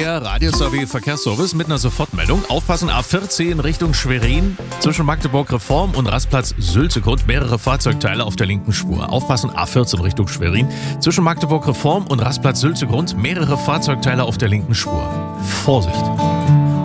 Der Radioservice Verkehrsservice mit einer Sofortmeldung. Aufpassen, A14 Richtung Schwerin. Zwischen Magdeburg Reform und Rastplatz Sülzegrund mehrere Fahrzeugteile auf der linken Spur. Aufpassen, A14 Richtung Schwerin. Zwischen Magdeburg Reform und Rastplatz Sülzegrund mehrere Fahrzeugteile auf der linken Spur. Vorsicht!